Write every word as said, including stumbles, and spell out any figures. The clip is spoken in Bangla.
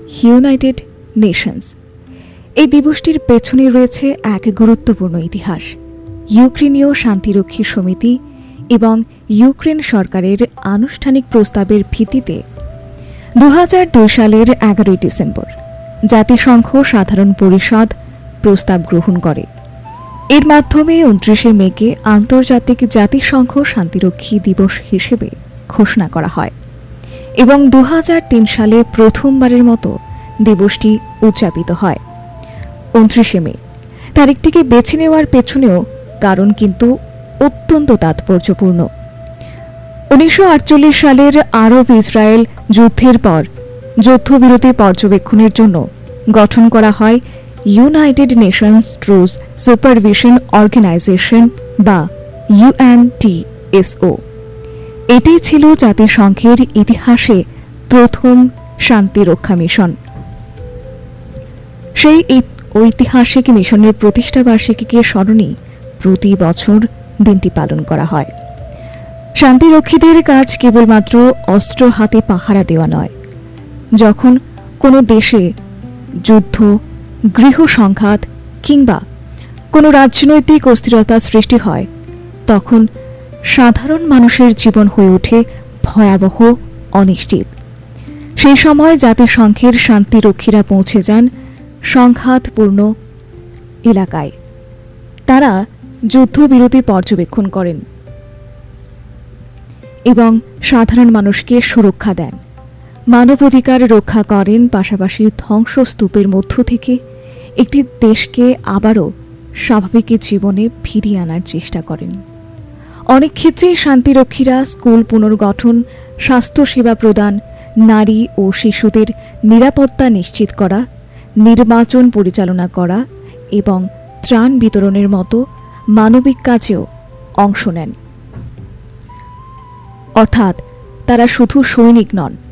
United Nations. এই দিবসটির পেছনে রয়েছে এক গুরুত্বপূর্ণ ইতিহাস। ইউক্রেনীয় শান্তিরক্ষী সমিতি এবং ইউক্রেন সরকারের আনুষ্ঠানিক প্রস্তাবের ভিত্তিতে দু হাজার দুই সালের এগারোই ডিসেম্বর জাতিসংঘ সাধারণ পরিষদ প্রস্তাব গ্রহণ করে। এর মাধ্যমে উনত্রিশে মেকে আন্তর্জাতিক জাতিসংঘ শান্তিরক্ষী দিবস হিসেবে ঘোষণা করা হয় এবং দু হাজার তিন সালে প্রথমবারের মতো দিবসটি উদযাপিত হয়। উনত্রিশে মে তারিখটিকে বেছে নেওয়ার পেছনেও কারণ কিন্তু অত্যন্ত তাৎপর্যপূর্ণ। উনিশশো আটচল্লিশ সালের আরব ইসরায়েল যুদ্ধের পর যুদ্ধবিরতি পর্যবেক্ষণের জন্য গঠন করা হয় ইউনাইটেড নেশনস ট্রুজ সুপারভিশন অর্গানাইজেশন বা ইউএনটিএসও। এটি ছিল জাতিসংঘের ইতিহাসে প্রথম শান্তিরক্ষা মিশন। সেই ঐতিহাসিক মিশনের প্রতিষ্ঠাবার্ষিকীকে স্মরণে প্রতি বছর দিনটি পালন করা হয়। শান্তিরক্ষীদের কাজ কেবলমাত্র অস্ত্র হাতে পাহারা দেওয়া নয়। যখন কোনো দেশে যুদ্ধ, গৃহ সংঘাত কিংবা কোনো রাজনৈতিক অস্থিরতা সৃষ্টি হয়, তখন সাধারণ মানুষের জীবন হয়ে ওঠে ভয়াবহ, অনিশ্চিত। সেই সময় জাতিসংঘের শান্তিরক্ষীরা পৌঁছে যান সংঘাতপূর্ণ এলাকায়। তারা যুদ্ধবিরতি পর্যবেক্ষণ করেন এবং সাধারণ মানুষকে সুরক্ষা দেন, মানবাধিকার রক্ষা করেন, পাশাপাশি ধ্বংসস্তূপের মধ্য থেকে একটি দেশকে আবারও স্বাভাবিক জীবনে ফিরিয়ে আনার চেষ্টা করেন। অনেক ক্ষেত্রে শান্তিরক্ষীরা স্কুল পুনর্গঠন, স্বাস্থ্যসেবা প্রদান, নারী ও শিশুদের নিরাপত্তা নিশ্চিত করা, নির্বাচন পরিচালনা করা এবং ত্রাণ বিতরণের মতো মানবিক কাজেও অংশ নেন। অর্থাৎ তারা শুধু সৈনিক নন,